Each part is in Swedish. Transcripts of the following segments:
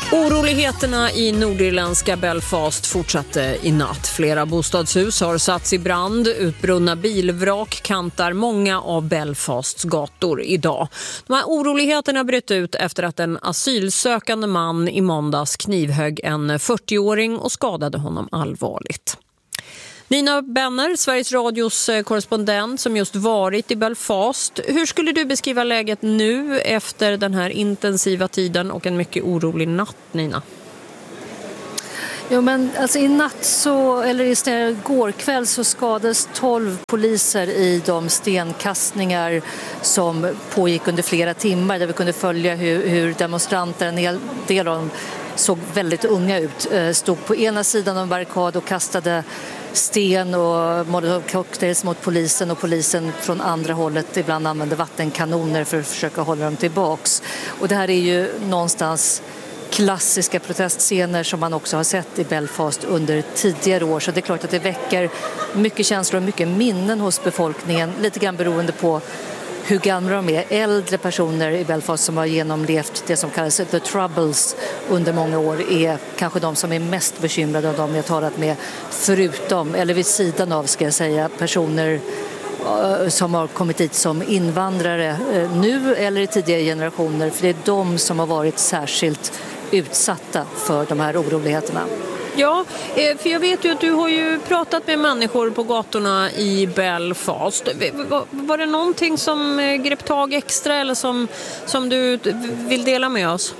Oroligheterna i nordirländska Belfast fortsatte i natt. Flera bostadshus har satts i brand. Utbrunna bilvrak kantar många av Belfasts gator idag. De här oroligheterna bröt ut efter att en asylsökande man i måndags knivhögg en 40-åring och skadade honom allvarligt. Nina Benner, Sveriges Radios korrespondent som just varit i Belfast. Hur skulle du beskriva läget nu efter den här intensiva tiden och en mycket orolig natt, Nina? Jo, men alltså i natt igår kväll så skadades 12 poliser i de stenkastningar som pågick under flera timmar, där vi kunde följa hur demonstranter, en hel del av dem såg väldigt unga ut, stod på ena sidan av en barrikad och kastade sten och molotov-cocktails mot polisen, och polisen från andra hållet ibland använde vattenkanoner för att försöka hålla dem tillbaks. Och det här är ju någonstans klassiska protestscener som man också har sett i Belfast under tidigare år, så det är klart att det väcker mycket känslor och mycket minnen hos befolkningen, lite grann beroende på hur gamla de är. Äldre personer i Belfast som har genomlevt det som kallas The Troubles under många år är kanske de som är mest bekymrade av dem jag talat med, förutom, eller vid sidan av ska jag säga, personer som har kommit dit som invandrare nu eller i tidigare generationer, för det är de som har varit särskilt utsatta för de här oroligheterna. Ja, för jag vet ju att du har ju pratat med människor på gatorna i Belfast. Var det någonting som grep tag extra eller som du vill dela med oss?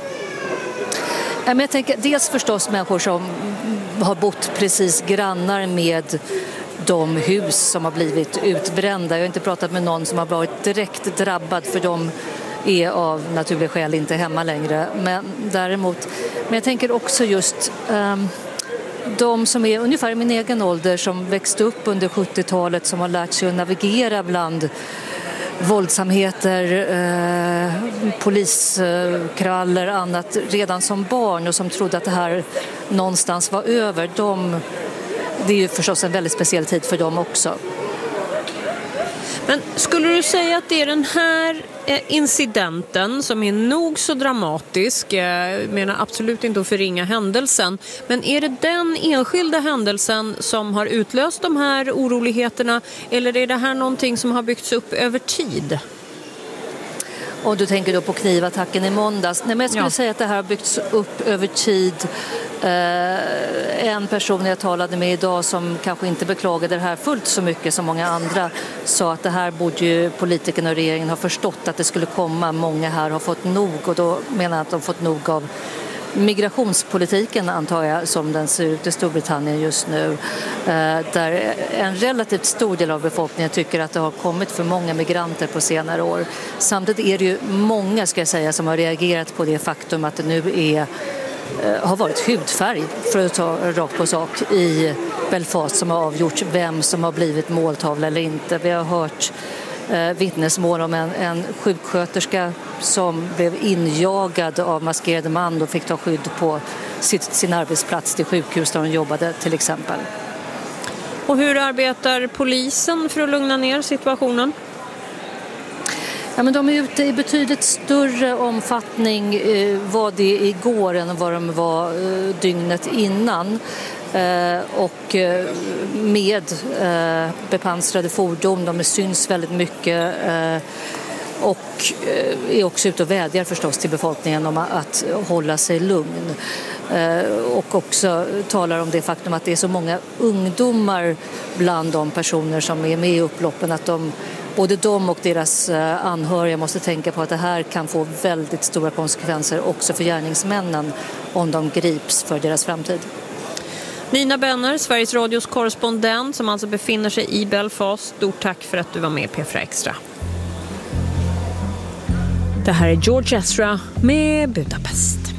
Jag tänker dels förstås människor som har bott precis grannar med de hus som har blivit utbrända. Jag har inte pratat med någon som har varit direkt drabbad, för de är av naturliga skäl inte hemma längre. Men jag tänker också just de som är ungefär i min egen ålder, som växte upp under 70-talet, som har lärt sig att navigera bland våldsamheter, poliskravaller och annat redan som barn, och som trodde att det här någonstans var över. Det är ju förstås en väldigt speciell tid för dem också. Men skulle du säga att det är den här incidenten som är nog så dramatisk, jag menar absolut inte att förringa händelsen, men är det den enskilda händelsen som har utlöst de här oroligheterna, eller är det här någonting som har byggts upp över tid? Och du tänker då på knivattacken i måndags. Nej, men jag skulle säga att det här har byggts upp över tid. En person jag talade med idag som kanske inte beklagade det här fullt så mycket som många andra sa att det här borde ju politikerna och regeringen ha förstått att det skulle komma. Många här har fått nog, och då menar jag att de har fått nog av migrationspolitiken, antar jag, som den ser ut i Storbritannien just nu, där en relativt stor del av befolkningen tycker att det har kommit för många migranter på senare år. Samtidigt är det ju många, ska jag säga, som har reagerat på det faktum att det nu har varit hudfärg, för att ta rakt på sak, i Belfast som har avgjort vem som har blivit måltavla eller inte. Vi har hört vittnesmål om en sjuksköterska som blev injagad av maskerade man och fick ta skydd på sin arbetsplats till sjukhus där hon jobbade till exempel. Och hur arbetar polisen för att lugna ner situationen? Ja, men de är ute i betydligt större omfattning var det igår än vad de var dygnet innan. Och med bepansrade fordon, de syns väldigt mycket och är också ute och vädjar förstås till befolkningen om att hålla sig lugn. Och också talar om det faktum att det är så många ungdomar bland de personer som är med i upploppen, att både de och deras anhöriga måste tänka på att det här kan få väldigt stora konsekvenser också för gärningsmännen om de grips för deras framtid. Nina Benner, Sveriges Radios korrespondent som alltså befinner sig i Belfast. Stort tack för att du var med i P4 Extra. Det här är George Ezra med Budapest.